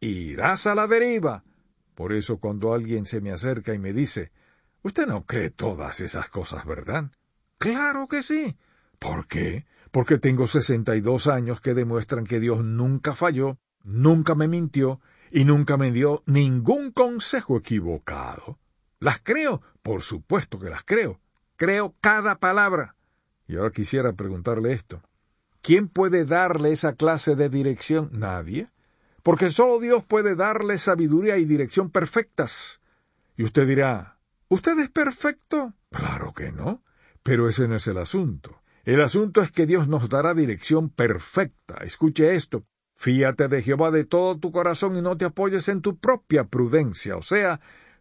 irás a la deriva. Por eso cuando alguien se me acerca y me dice, «Usted no cree todas esas cosas, ¿verdad?» «Claro que sí». «¿Por qué?» «Porque tengo 62 años que demuestran que Dios nunca falló, nunca me mintió y nunca me dio ningún consejo equivocado. ¿Las creo? Por supuesto que las creo. Creo cada palabra». Y ahora quisiera preguntarle esto. ¿Quién puede darle esa clase de dirección? Nadie. Porque solo Dios puede darle sabiduría y dirección perfectas. Y usted dirá, ¿usted es perfecto? Claro que no. Pero ese no es el asunto. El asunto es que Dios nos dará dirección perfecta. Escuche esto. Fíate de Jehová de todo tu corazón y no te apoyes en tu propia prudencia. O sea,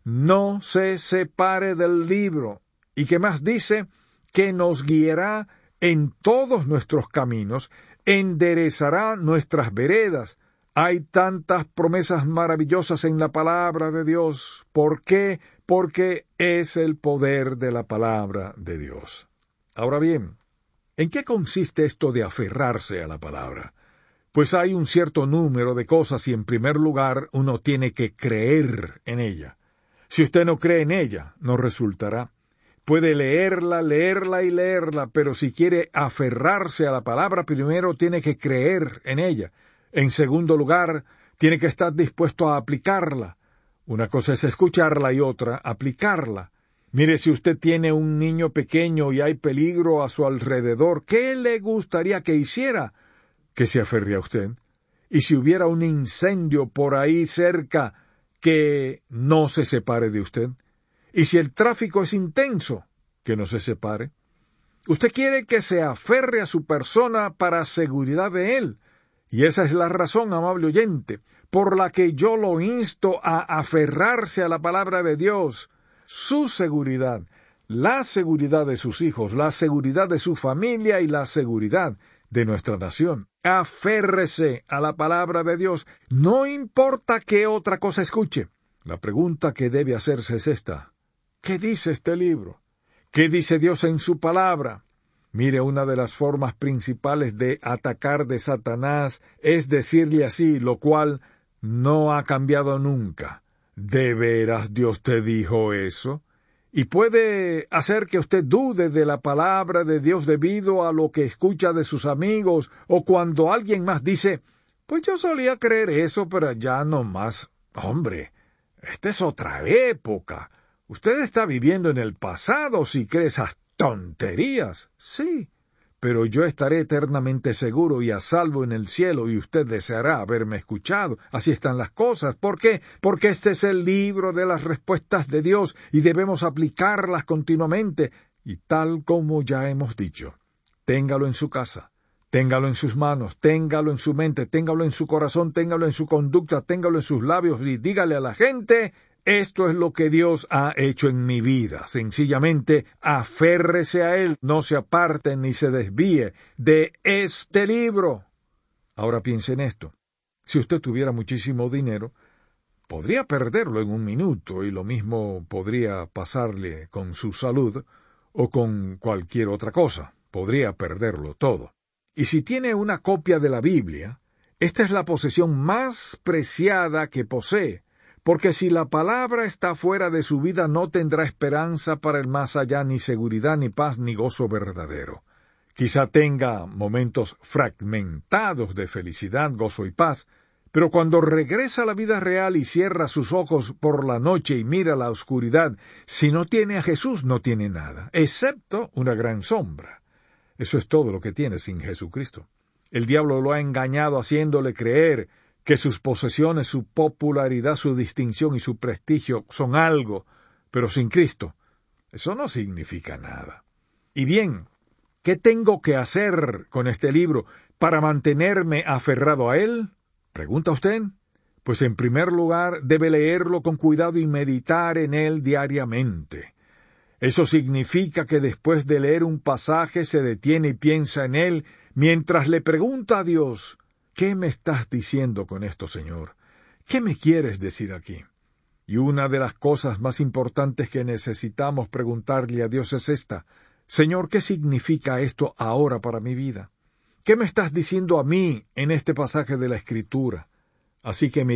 no se separe del libro. ¿Y qué más dice? Que nos guiará en todos nuestros caminos, enderezará nuestras veredas. Hay tantas promesas maravillosas en la palabra de Dios. ¿Por qué? Porque es el poder de la palabra de Dios. Ahora bien, ¿en qué consiste esto de aferrarse a la palabra? Pues hay un cierto número de cosas y en primer lugar uno tiene que creer en ella. Si usted no cree en ella, no resultará. Puede leerla y leerla, pero si quiere aferrarse a la palabra, primero tiene que creer en ella. En segundo lugar, tiene que estar dispuesto a aplicarla. Una cosa es escucharla y otra, aplicarla. Mire, si usted tiene un niño pequeño y hay peligro a su alrededor, ¿qué le gustaría que hiciera? Que se aferre a usted. Y si hubiera un incendio por ahí cerca, que no se separe de usted. Y si el tráfico es intenso, que no se separe. Usted quiere que se aferre a su persona para seguridad de él. Y esa es la razón, amable oyente, por la que yo lo insto a aferrarse a la palabra de Dios. Su seguridad, la seguridad de sus hijos, la seguridad de su familia y la seguridad de nuestra nación. Aférrese a la palabra de Dios. No importa qué otra cosa escuche. La pregunta que debe hacerse es esta. ¿Qué dice este libro? ¿Qué dice Dios en su palabra? Mire, una de las formas principales de atacar de Satanás es decirle así, lo cual no ha cambiado nunca. ¿De veras Dios te dijo eso? Y puede hacer que usted dude de la palabra de Dios debido a lo que escucha de sus amigos o cuando alguien más dice, pues yo solía creer eso, pero ya no más. Hombre, esta es otra época. Usted está viviendo en el pasado si cree esas tonterías. Sí, pero yo estaré eternamente seguro y a salvo en el cielo y usted deseará haberme escuchado. Así están las cosas. ¿Por qué? Porque este es el libro de las respuestas de Dios y debemos aplicarlas continuamente. Y tal como ya hemos dicho, téngalo en su casa, téngalo en sus manos, téngalo en su mente, téngalo en su corazón, téngalo en su conducta, téngalo en sus labios y dígale a la gente, esto es lo que Dios ha hecho en mi vida. Sencillamente, aférrese a Él, no se aparte ni se desvíe de este libro. Ahora piense en esto. Si usted tuviera muchísimo dinero, podría perderlo en un minuto y lo mismo podría pasarle con su salud o con cualquier otra cosa. Podría perderlo todo. Y si tiene una copia de la Biblia, esta es la posesión más preciada que posee, porque si la palabra está fuera de su vida no tendrá esperanza para el más allá, ni seguridad, ni paz, ni gozo verdadero. Quizá tenga momentos fragmentados de felicidad, gozo y paz, pero cuando regresa a la vida real y cierra sus ojos por la noche y mira la oscuridad, si no tiene a Jesús no tiene nada, excepto una gran sombra. Eso es todo lo que tiene sin Jesucristo. El diablo lo ha engañado haciéndole creer que sus posesiones, su popularidad, su distinción y su prestigio son algo, pero sin Cristo, eso no significa nada. Y bien, ¿qué tengo que hacer con este libro para mantenerme aferrado a él? ¿Pregunta usted? Pues en primer lugar debe leerlo con cuidado y meditar en él diariamente. Eso significa que después de leer un pasaje se detiene y piensa en él mientras le pregunta a Dios, ¿qué me estás diciendo con esto, Señor? ¿Qué me quieres decir aquí? Y una de las cosas más importantes que necesitamos preguntarle a Dios es esta, Señor, ¿qué significa esto ahora para mi vida? ¿Qué me estás diciendo a mí en este pasaje de la Escritura? Así que